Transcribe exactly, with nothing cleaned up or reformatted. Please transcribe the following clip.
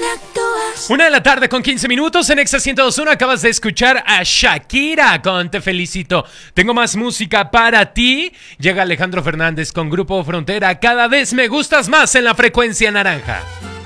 Una de la tarde con quince minutos en Exa ciento dos punto uno. Acabas de escuchar a Shakira con Te Felicito. Tengo más música para ti. Llega Alejandro Fernández con Grupo Frontera. Cada vez me gustas más en la frecuencia naranja.